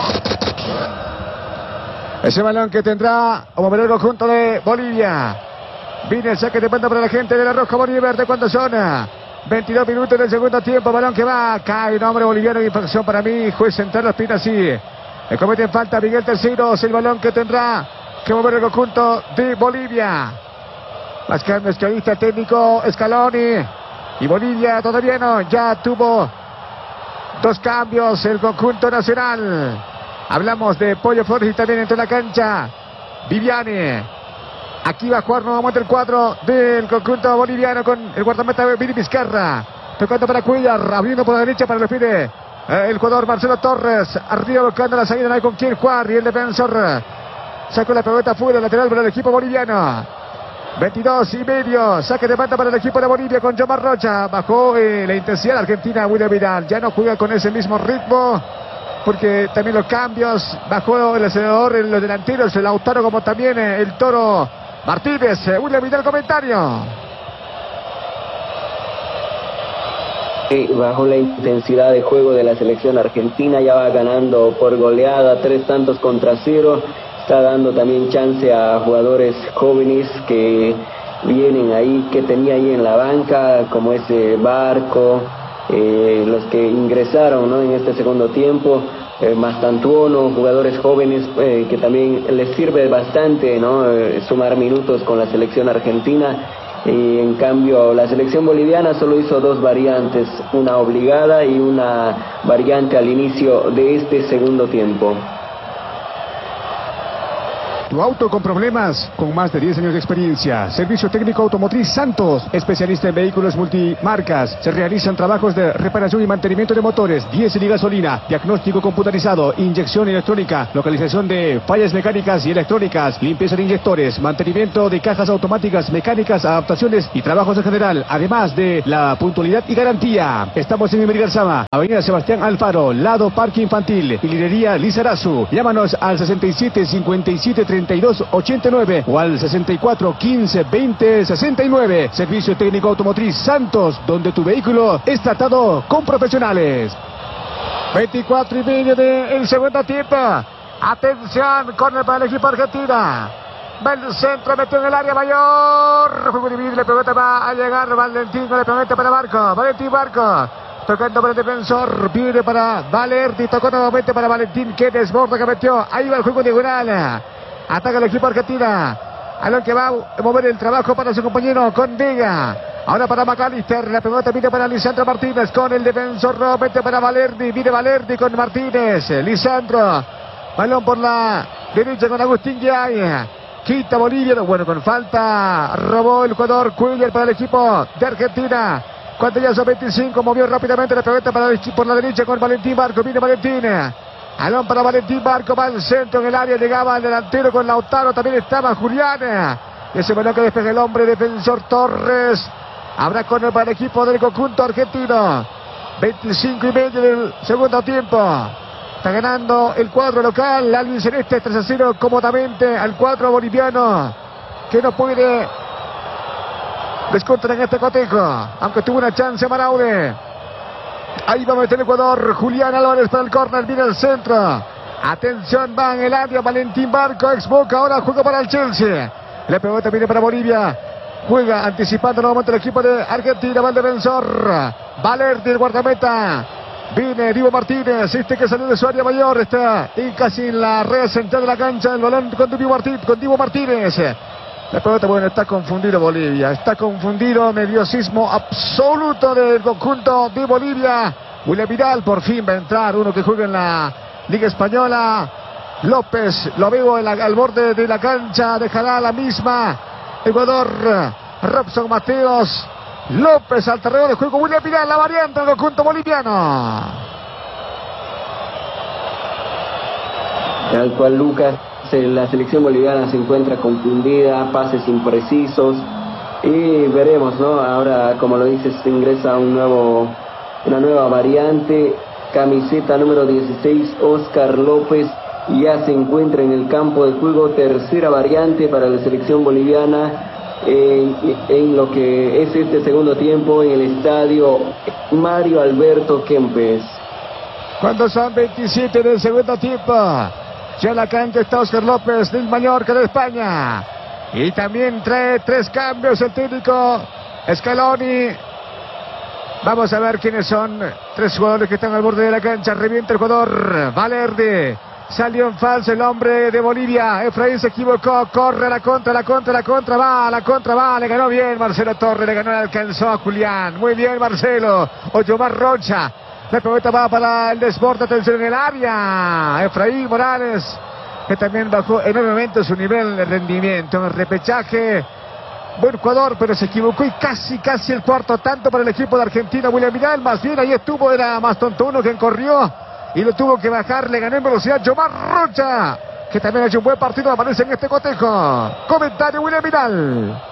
S1: Ese balón que tendrá como mover el conjunto de Bolivia. Viene el saque de banda para la gente de la Roja Bolivia Verde cuando son 22 minutos del segundo tiempo, balón que va, cae un hombre boliviano de infracción para mí, juez central Ospina sí. Le comete falta a Miguel Terceros, el balón que tendrá que mover el conjunto de Bolivia. Más cambios que ahorita técnico Scaloni y Bolivia todavía no, ya tuvo 2 cambios el conjunto nacional. Hablamos de Pollo Flores y también entró en la cancha Viviani. Aquí va a jugar nuevamente el cuadro del conjunto boliviano con el guardameta Vini Vizcarra. Tocando para Cuellar, abriendo por la derecha para el pide el jugador Marcelo Torres. Arriba buscando la salida, no hay con quién jugar. Y el defensor sacó la pelota fuera, lateral para el equipo boliviano. 22 y medio, saque de banda para el equipo de Bolivia con Yomar Rocha. Bajó la intensidad Argentina, William Vidal. Ya no juega con ese mismo ritmo, porque también los cambios, bajó el acelerador en los delanteros, el Lautaro como también el Toro Martínez. William Vidal, comentario.
S2: Bajo la intensidad de juego de la selección argentina, ya va ganando por goleada 3-0. Está dando también chance a jugadores jóvenes que vienen ahí, que tenía ahí en la banca, como ese Barco, los que ingresaron, ¿no?, en este segundo tiempo, Mastantuono, jugadores jóvenes que también les sirve bastante, ¿no?, sumar minutos con la selección argentina. Y en cambio la selección boliviana solo hizo 2 variantes, una obligada y una variante al inicio de este segundo tiempo.
S1: Tu auto con problemas, con más de 10 años de experiencia. Servicio técnico automotriz Santos, especialista en vehículos multimarcas. Se realizan trabajos de reparación y mantenimiento de motores, diésel y gasolina, diagnóstico computarizado, inyección electrónica, localización de fallas mecánicas y electrónicas, limpieza de inyectores, mantenimiento de cajas automáticas, mecánicas, adaptaciones y trabajos en general, además de la puntualidad y garantía. Estamos en Garzama, Avenida Sebastián Alfaro, lado Parque Infantil y Librería Lizarazu. Llámanos al 67 57 32 89 o al 64 15 20 69. Servicio técnico automotriz Santos, donde tu vehículo es tratado con profesionales. 24 y medio del segundo tiempo. Atención, córner para el equipo argentina. Va el centro, metió en el área mayor. Juego dividido, le pelota va a llegar Valentín, le pelota para Barco. Valentín Barco. Tocando para el defensor, viene para Valerdi, tocó nuevamente para Valentín, que desborda, que metió. Ahí va el juego diagonal. Ataca el equipo argentina. Alon que va a mover el trabajo para su compañero con Vega. Ahora para McAllister, la pelota viene para Lisandro Martínez con el defensor nuevamente para Valerdi. Viene Valerdi con Martínez. Lisandro. Balón por la derecha con Agustín Guay. Quita Bolivia. Bueno, con falta. Robó el jugador Cuellar para el equipo de Argentina. Cuando ya son 25, movió rápidamente la pelota para por la derecha con Valentín Barco. Viene Valentín. Balón para Valentín Barco. Va al centro en el área. Llegaba al delantero con Lautaro. También estaba Julián. Ese balón que despeja el hombre defensor Torres. Habrá corner para el equipo del conjunto argentino. 25 y medio del segundo tiempo. Está ganando el cuadro local. Alvin Celeste 3-0 cómodamente al cuadro boliviano, que no puede descontar en este cotejo, aunque tuvo una chance Maraude. Ahí va a meter el Ecuador. Julián Álvarez para el córner. Viene al centro. Atención, va en el área Valentín Barco, ex Boca. Ahora juega para el Chelsea. La pelota viene para Bolivia. Juega anticipando nuevamente el equipo de Argentina. Va el defensor Valerdi, el guardameta. Viene Divo Martínez, que salió de su área mayor. Está casi en la red central de la cancha. El balón con Divo Martínez. La pelota, bueno, está confundido Bolivia. Está confundido, nerviosismo absoluto del conjunto de Bolivia. William Vidal por fin va a entrar. Uno que juega en la Liga Española. López, lo veo al borde de la cancha. Dejará la misma. Ecuador, Robson Mateos. López al terreno de juego. William Vidal, la variante del conjunto boliviano.
S2: Tal cual, Lucas, la selección boliviana se encuentra confundida, pases imprecisos, y veremos, ¿no? Ahora, como lo dices, ingresa una nueva variante. Camiseta número 16, Oscar López, ya se encuentra en el campo de juego. Tercera variante para la selección boliviana en lo que es este segundo tiempo en el estadio Mario Alberto Kempes.
S1: Cuando son 27 del segundo tiempo, ya en la cancha está Oscar López del Mallorca de España. Y también trae 3 cambios el técnico Scaloni. Vamos a ver quiénes son 3 jugadores que están al borde de la cancha. Revienta el jugador Valerdi. Salió en falso el hombre de Bolivia. Efraín se equivocó. Corre a la contra. Va a la contra. Va. Le ganó bien Marcelo Torres. Le ganó, le alcanzó a Julián. Muy bien Marcelo. Oyomar Rocha. La pelota va para el desborde. Atención en el área. Efraín Morales, que también bajó enormemente su nivel de rendimiento en el repechaje. Buen jugador, pero se equivocó y casi el cuarto tanto para el equipo de Argentina. William Vidal, más bien ahí estuvo, era más tonto uno quien corrió y lo tuvo que bajar. Le ganó en velocidad Yomar Rocha, que también ha hecho un buen partido, aparece en este cotejo. Comentario William Vidal.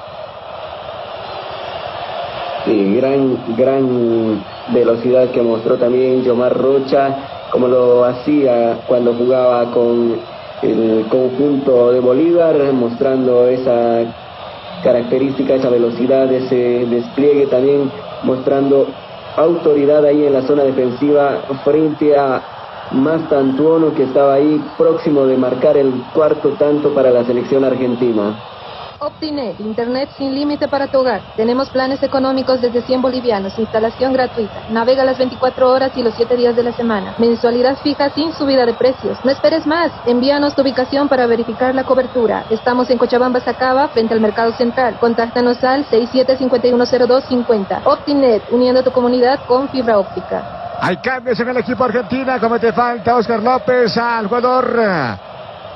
S2: Sí, gran velocidad que mostró también Yomar Rocha, como lo hacía cuando jugaba con el conjunto de Bolívar, mostrando esa característica, esa velocidad, ese despliegue, también mostrando autoridad ahí en la zona defensiva frente a Mastantuono, que estaba ahí próximo de marcar el cuarto tanto para la selección argentina.
S6: Optinet, internet sin límite para tu hogar. Tenemos planes económicos desde 100 bolivianos, instalación gratuita. Navega las 24 horas y los 7 días de la semana. Mensualidad fija sin subida de precios. No esperes más. Envíanos tu ubicación para verificar la cobertura. Estamos en Cochabamba, Sacaba, frente al Mercado Central. Contáctanos al 67510250. Optinet, uniendo tu comunidad con fibra óptica.
S1: Hay cambios en el equipo argentino. Comete falta Oscar López al jugador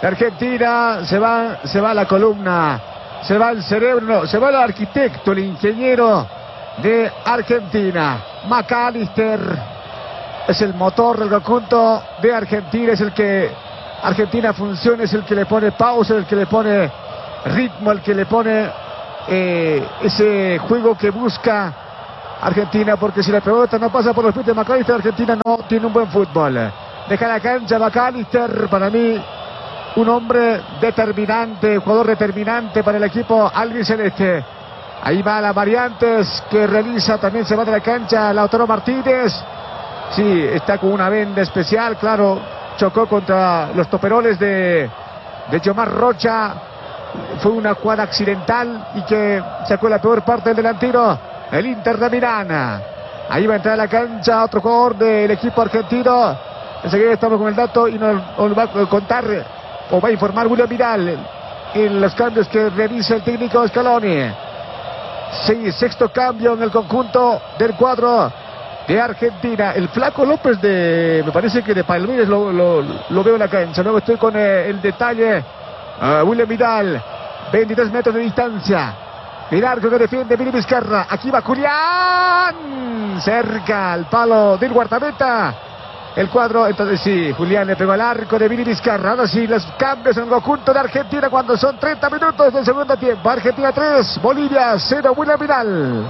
S1: de Argentina. Se va la columna, se va el cerebro, se va el arquitecto, el ingeniero de Argentina. McAllister es el motor del conjunto de Argentina, es el que Argentina funciona, es el que le pone pausa, el que le pone ritmo, el que le pone ese juego que busca Argentina, porque si la pelota no pasa por los pies de McAllister, Argentina no tiene un buen fútbol. Deja la cancha McAllister, para mí un hombre determinante, jugador determinante para el equipo albiceleste. Ahí va las variantes que realiza, también se va de la cancha Lautaro Martínez. Sí, está con una venda especial, claro, chocó contra los toperoles de Yomar Rocha. Fue una jugada accidental y que sacó la peor parte del delantero, el Inter de Milán. Ahí va a entrar a la cancha otro jugador del equipo argentino. Enseguida estamos con el dato y nos va a contar o va a informar William Vidal en los cambios que realiza el técnico Scaloni. Sí, sexto cambio en el conjunto del cuadro de Argentina. El flaco López me parece que de Palmeiras lo veo en la cancha. Luego estoy con el detalle. William Vidal, 23 metros de distancia. El arco que defiende Vini Vizcarra. Aquí va Julián, cerca al palo del guardameta. El cuadro, entonces sí, Julián le pegó al arco de Vini Vizcarra. Ahora sí, los cambios en el conjunto de Argentina cuando son 30 minutos del segundo tiempo. Argentina 3, Bolivia 0, William Vidal.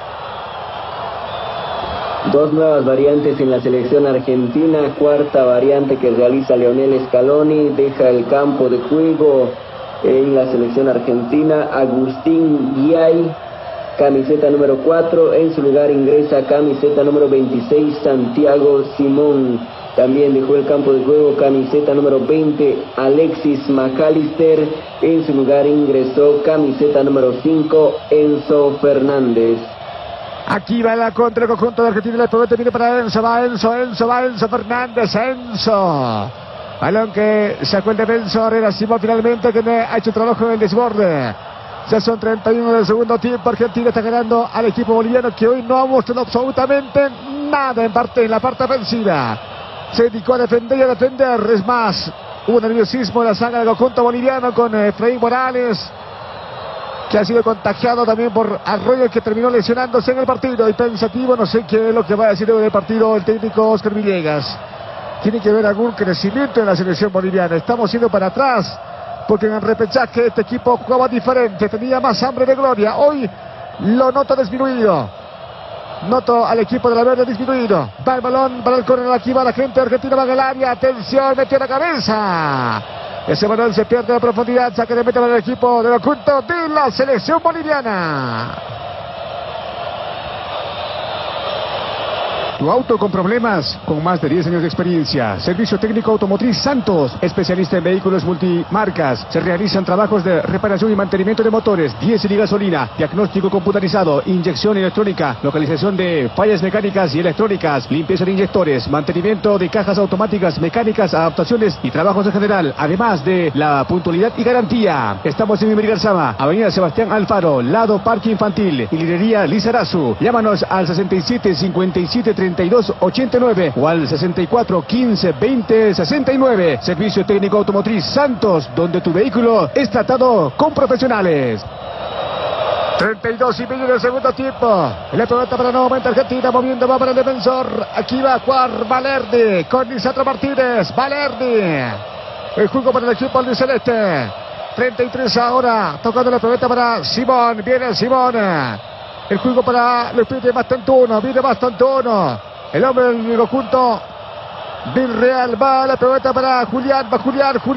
S2: Dos nuevas variantes en la selección argentina. Cuarta variante que realiza Lionel Scaloni. Deja el campo de juego en la selección argentina Agustín Guiay, camiseta número 4. En su lugar ingresa camiseta número 26 Santiago Simón. También dejó el campo de juego camiseta número 20 Alexis McAllister. En su lugar ingresó camiseta número 5 Enzo Fernández.
S1: Aquí va la contra el conjunto de Argentina. La pelota viene para Enzo. Va Enzo Fernández. Enzo. Balón que sacó el defensor. Era Simón finalmente que ha hecho trabajo en el desborde. Ya son 31 del segundo tiempo. Argentina está ganando al equipo boliviano, que hoy no ha mostrado absolutamente nada en la parte ofensiva. Se dedicó a defender y a defender. Es más, hubo nerviosismo en la saga del conjunto boliviano con Efraín Morales, que ha sido contagiado también por Arroyo, que terminó lesionándose en el partido. Y pensativo, no sé qué es lo que va a decir del partido el técnico Oscar Villegas. Tiene que haber algún crecimiento en la selección boliviana. Estamos yendo para atrás, porque en el repechaje este equipo jugaba diferente, tenía más hambre de gloria. Hoy lo noto disminuido. Noto al equipo de la Verde disminuido. Va el balón para el córner, aquí va la gente argentina, va en el área. Atención, metió la cabeza. Ese balón se pierde de profundidad, saque de meta para el equipo del conjunto de la selección boliviana.
S7: Tu auto con problemas, con más de 10 años de experiencia. Servicio técnico automotriz Santos, especialista en vehículos multimarcas. Se realizan trabajos de reparación y mantenimiento de motores, diésel y gasolina, diagnóstico computarizado, inyección electrónica, localización de fallas mecánicas y electrónicas, limpieza de inyectores, mantenimiento de cajas automáticas, mecánicas, adaptaciones y trabajos en general, además de la puntualidad y garantía. Estamos en Garzama, Avenida Sebastián Alfaro, lado Parque Infantil, y Librería Lizarazu. Llámanos al 67 57 32 89 o al 64 15 20 69. Servicio técnico automotriz Santos, donde tu vehículo es tratado con profesionales.
S1: 32 y medio del segundo tiempo. La pelota para nuevamente Argentina, moviendo, va para el defensor. Aquí va a jugar Valerdi con Lisandro Martínez. Valerdi. El juego para el equipo albiceleste. 33 ahora, tocando la pelota para Simón. Viene Simón. El juego para los pies de Mastantuono. Viene Mastantuono. El hombre del conjunto del Real. Va la pelota para Julián. Va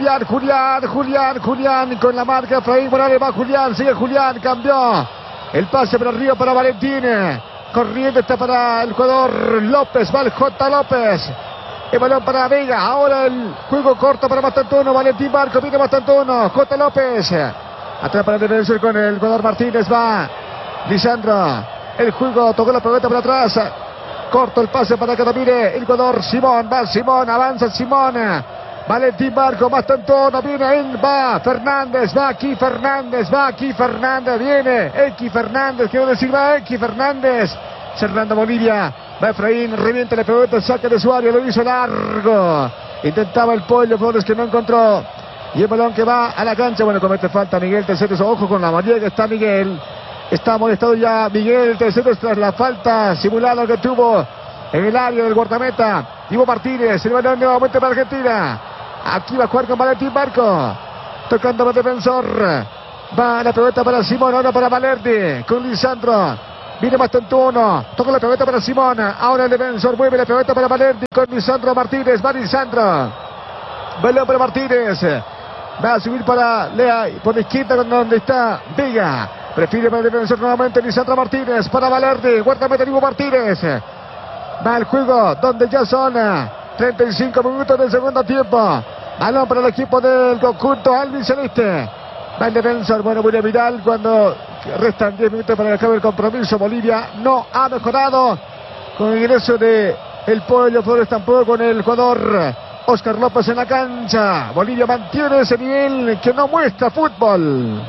S1: Julián. Con la marca Efraín Morales. Va Julián. Sigue Julián. Cambió. El pase para arriba para Valentín. Corriendo está para el jugador López. Va el J. López. El balón para Vega. Ahora el juego corto para Mastantuono. Valentín Barco. Viene Mastantuono. J. López. Atrás para el defensor con el jugador Martínez. Va Lisandro. El juego tocó la pelota para atrás. Corto el pase para que domine el jugador Simón. Va Simón. Avanza Simón. Valentín Barco. Mastantuono. Viene él. Va Fernández. Va aquí Fernández. Viene X Fernández. Quiero decir, va X Fernández. Cerrando Bolivia. Va Efraín. Revienta la pelota. Saca de su área. Lo hizo largo. Intentaba el Pollo Flores, que no encontró Y el balón que va a la cancha. Bueno, comete falta Miguel Terceros. Ojo con la manera que está Miguel. Está molestado ya Miguel Terceros tras la falta simulada que tuvo en el área del guardameta Ivo Martínez. El balón nuevamente para Argentina. Aquí va a jugar con Valentín Barco. Tocando para el defensor. Va la pelota para Simón. Ahora para Valerdi. Con Lisandro. Viene Mastantuono. Toca la pelota para Simón. Ahora el defensor mueve la pelota para Valerdi. Con Lisandro Martínez. Va Lisandro. Balón para Martínez. Va a subir para Lea. Por la izquierda donde está Vega. Prefiere para el defensor nuevamente Lisandro Martínez. Para Valerdi. Guardameta Ivo Martínez. Va el juego donde ya son 35 minutos del segundo tiempo. Balón para el equipo del conjunto albiceleste. Va el defensor. Bueno, muy Vidal cuando restan 10 minutos para acabar el compromiso. Bolivia no ha mejorado con el ingreso de el Pollo Flores, tampoco con el jugador Oscar López en la cancha. Bolivia mantiene ese nivel que no muestra fútbol.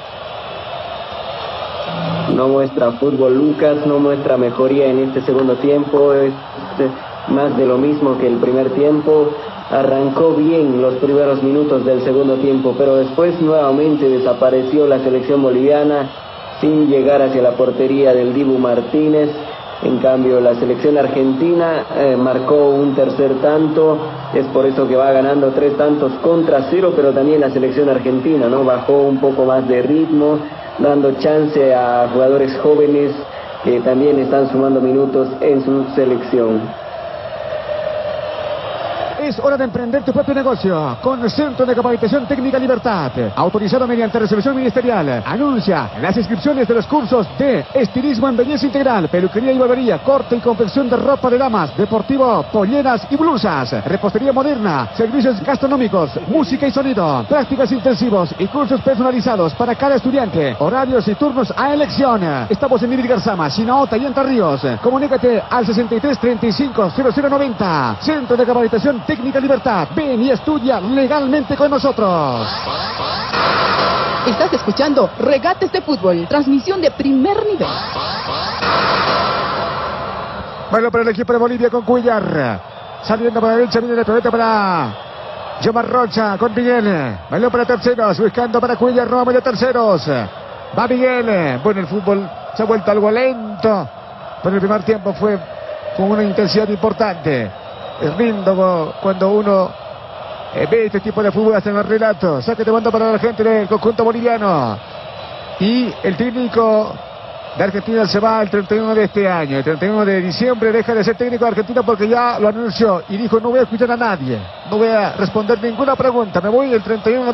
S2: No muestra fútbol Lucas, no muestra mejoría en este segundo tiempo. Es más de lo mismo que el primer tiempo. Arrancó bien los primeros minutos del segundo tiempo, pero después nuevamente desapareció la selección boliviana sin llegar hacia la portería del Dibu Martínez. En cambio, la selección argentina marcó un tercer tanto. Es por eso que va ganando 3 tantos contra 0, pero también la selección argentina, ¿no? Bajó un poco más de ritmo, dando chance a jugadores jóvenes que también están sumando minutos en su selección.
S7: Es hora de emprender tu propio negocio con el Centro de Capacitación Técnica Libertad, autorizado mediante resolución ministerial. Anuncia las inscripciones de los cursos de estilismo en belleza integral, peluquería y barbería, corte y confección de ropa de damas, deportivo, polleras y blusas, repostería moderna, servicios gastronómicos, música y sonido, prácticas intensivos y cursos personalizados para cada estudiante, horarios y turnos a elección. Estamos en Ibir Garzama, Chinaota y Entre Ríos. Comunícate al 63 35 0090. Centro de Capacitación Técnica Libertad. Ven y estudia legalmente con nosotros.
S5: Estás escuchando Regates de Fútbol, transmisión de primer nivel.
S1: Bueno, para el equipo de Bolivia con Cuellar. Saliendo para la derecha, viene la pelota para Yomar Rocha con Miguel. Balón para Terceros, buscando para Cuellar, nuevamente Terceros. Va Miguel. Bueno, el fútbol se ha vuelto algo lento, pero el primer tiempo fue con una intensidad importante. Es lindo cuando uno ve este tipo de fútbol hasta en el relato. Saque de banda para la gente del conjunto boliviano. Y el técnico de Argentina se va el 31 de este año. El 31 de diciembre deja de ser técnico de Argentina porque ya lo anunció. Y dijo, no voy a escuchar a nadie. No voy a responder ninguna pregunta. Me voy el 31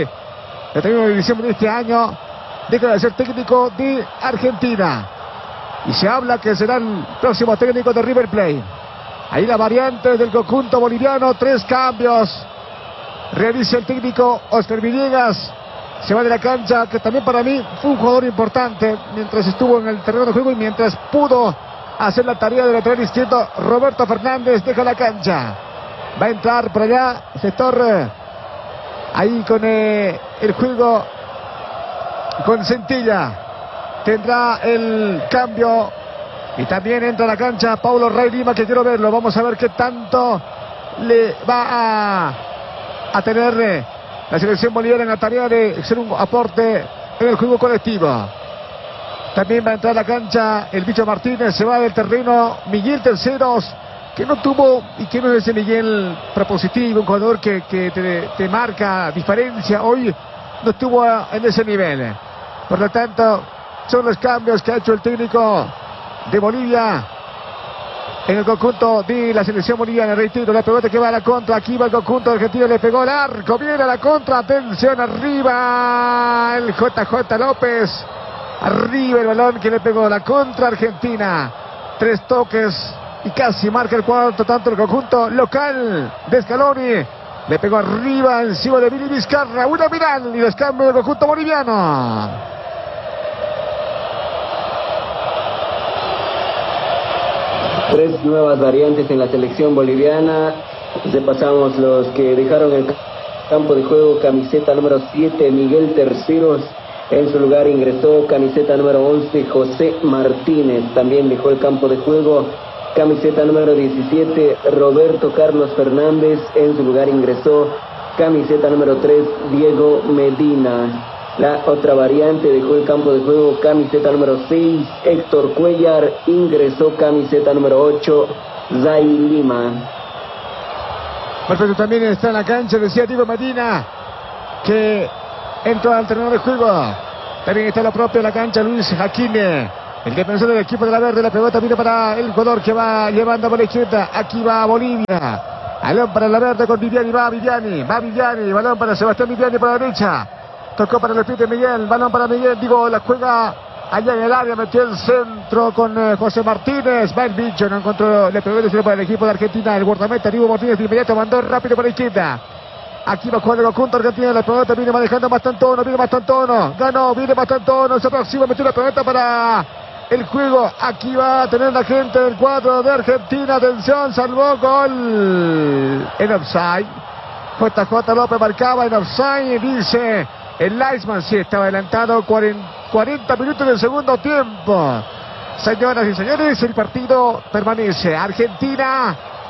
S1: de diciembre de este año. Deja de ser técnico de Argentina. Y se habla que será el próximo técnico de River Plate. Ahí la variante del conjunto boliviano, 3 cambios. Realiza el técnico Oscar Villegas. Se va de la cancha, que también para mí fue un jugador importante mientras estuvo en el terreno de juego y mientras pudo hacer la tarea de lateral izquierdo. Roberto Fernández deja la cancha. Va a entrar por allá, sector ahí con el juego con Centilla. Tendrá el cambio. Y también entra a la cancha Paulo Rey Lima, que quiero verlo. Vamos a ver qué tanto le va a tener la selección boliviana en la tarea de ser un aporte en el juego colectivo. También va a entrar a la cancha el Bicho Martínez. Se va del terreno Miguel Terceros, que no tuvo y que no es ese Miguel propositivo, un jugador que te marca diferencia. Hoy no estuvo en ese nivel. Por lo tanto, son los cambios que ha hecho el técnico de Bolivia en el conjunto de la selección boliviana. Reitero, la pelota que va a la contra. Aquí va el conjunto argentino, le pegó el arco, viene a la contra, atención arriba el JJ López, arriba el balón que le pegó la contra Argentina. 3 toques y casi marca el cuarto tanto el conjunto local de Scaloni. Le pegó arriba encima de Billy Vizcarra, una Vidal y los cambios del conjunto boliviano.
S2: 3 nuevas variantes en la selección boliviana. Repasamos los que dejaron el campo de juego. Camiseta número 7, Miguel Terceros. En su lugar ingresó camiseta número 11, José Martínez. También dejó el campo de juego camiseta número 17, Roberto Carlos Fernández. En su lugar ingresó camiseta número 3, Diego Medina. La otra variante dejó el campo de juego, camiseta número 6, Héctor Cuellar. Ingresó camiseta número 8, Zay Lima.
S1: Perfecto, también está en la cancha, decía Diego Medina, que entró al terreno de juego. También está la propia en la cancha, Luis Jaquine, el defensor del equipo de la Verde. La pelota viene para el jugador que va llevando por la izquierda. Aquí va Bolivia. Balón para la Verde con Viviani, va Viviani. Balón para Sebastián Viviani por la derecha. Tocó para el pie de Miguel, balón para Miguel, la juega allá en el área, metió el centro con José Martínez. Va el bicho, no encontró, le pegó el centro para el equipo de Argentina. El guardameta Diego Martínez de inmediato mandó rápido para la izquierda. Aquí va a jugar el conjunto argentino. La pelota viene manejando Mastantuono, ganó, viene Mastantuono, se aproxima, metió la pelota para el juego. Aquí va a tener la gente del cuadro de Argentina. Atención, salvó gol en offside. JJ López marcaba en offside, dice el Leisman. Sí, estaba adelantado 40 minutos del segundo tiempo. Señoras y señores, el partido permanece. Argentina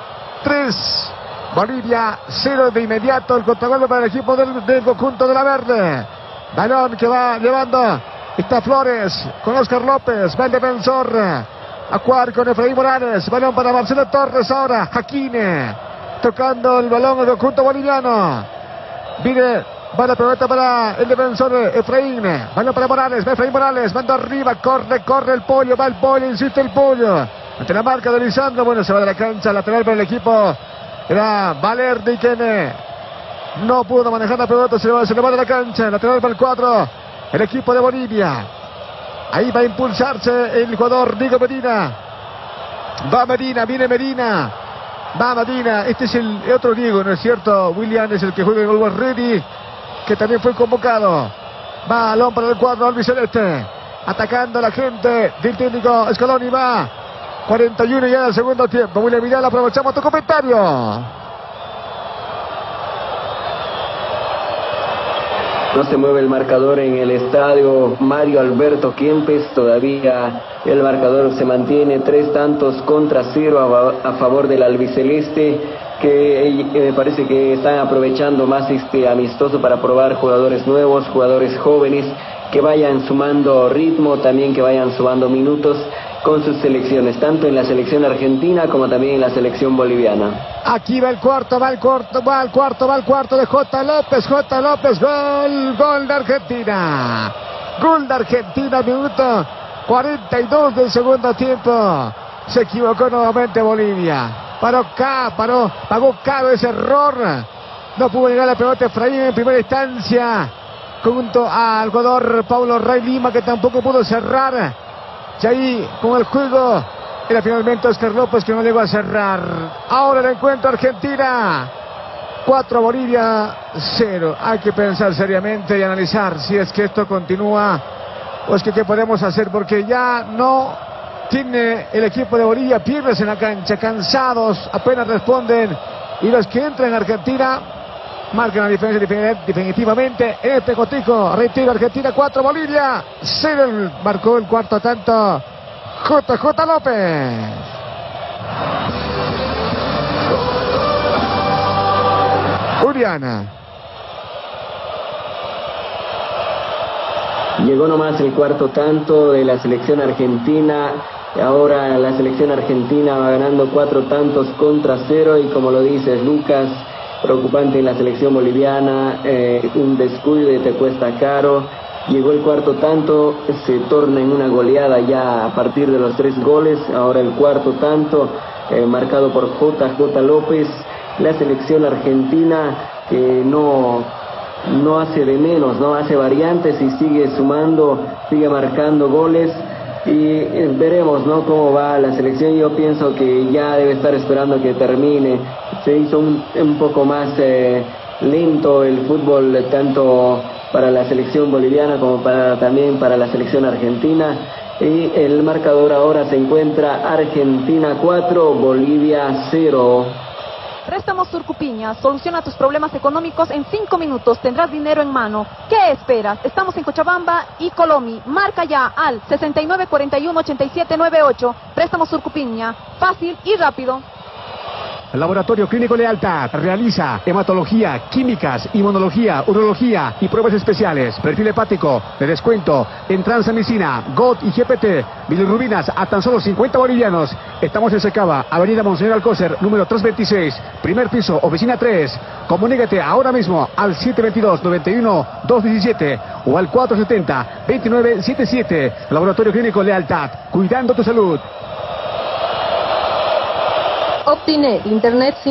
S1: 3, Bolivia 0 de inmediato. El contragolpe para el equipo del conjunto de la Verde. Balón que va llevando. Está Flores con Oscar López. Va el defensor a jugar con Efraín Morales. Balón para Marcelo Torres ahora. Jaquine tocando el balón del conjunto boliviano. Va la pelota para el defensor Efraín. Balón para Morales. Va Efraín Morales. Manda arriba. Corre el Pollo. Va el Pollo. Insiste el Pollo. Ante la marca de Lisandro. Bueno, se va de la cancha. Lateral para el equipo. Era Valerdi quien no pudo manejar la pelota. Se le va de la cancha. Lateral para el cuadro. El equipo de Bolivia. Ahí va a impulsarse el jugador Diego Medina. Va Medina. Viene Medina. Va Medina. Este es el otro Diego, ¿no es cierto? William es el que juega en Always Ready, que también fue convocado. Balón para el cuadro albiceleste. Atacando a la gente del técnico Scaloni. Va 41 ya del segundo tiempo. William Vidal, aprovechamos tu comentario.
S2: No se mueve el marcador en el estadio Mario Alberto Kempes. Todavía el marcador se mantiene 3-0 a favor del albiceleste, que me parece que están aprovechando más este amistoso para probar jugadores nuevos, jugadores jóvenes, que vayan sumando ritmo, también que vayan sumando minutos con sus selecciones, tanto en la selección argentina como también en la selección boliviana.
S1: Aquí va el cuarto de J. López, gol de Argentina. Gol de Argentina, minuto 42 del segundo tiempo. Se equivocó nuevamente Bolivia. Pagó caro ese error. No pudo llegar la pelota Efraín en primera instancia, junto al jugador Paulo Rey Lima, que tampoco pudo cerrar. Y ahí con el juego era finalmente Oscar López, que no llegó a cerrar. Ahora el encuentro Argentina 4, Bolivia 0. Hay que pensar seriamente y analizar si es que esto continúa o es que qué podemos hacer, porque ya no tiene el equipo de Bolivia piernas en la cancha, cansados, apenas responden, y los que entran en Argentina marcan la diferencia definitivamente. Este cotico, retiro, Argentina 4, Bolivia 0. Marcó el cuarto tanto JJ López. Juliana.
S2: Llegó nomás el cuarto tanto de la selección argentina. Ahora la selección argentina va ganando 4-0, y como lo dices, Lucas, preocupante en la selección boliviana, un descuido te cuesta caro. Llegó el cuarto tanto, se torna en una goleada ya a partir de los 3 goles. Ahora el cuarto tanto, marcado por JJ López. La selección argentina que no hace de menos, no hace variantes y sigue sumando, sigue marcando goles. Y veremos, ¿no?, cómo va la selección. Yo pienso que ya debe estar esperando que termine. Se hizo un poco más lento el fútbol, tanto para la selección boliviana como también para la selección argentina. Y el marcador ahora se encuentra Argentina 4, Bolivia 0.
S4: Préstamos Surcupiña. Soluciona tus problemas económicos en 5 minutos. Tendrás dinero en mano. ¿Qué esperas? Estamos en Cochabamba y Colomi. Marca ya al 6941-8798. Préstamos Surcupiña. Fácil y rápido.
S7: Laboratorio Clínico Lealtad realiza hematología, químicas, inmunología, urología y pruebas especiales. Perfil hepático de descuento en transamicina, GOT y GPT. Bilirrubinas a tan solo 50 bolivianos. Estamos en Secaba, Avenida Monseñor Alcócer, número 326, primer piso, oficina 3. Comunícate ahora mismo al 722-91-217 o al 470-2977. Laboratorio Clínico Lealtad, cuidando tu salud.
S6: Optinet, Internet sin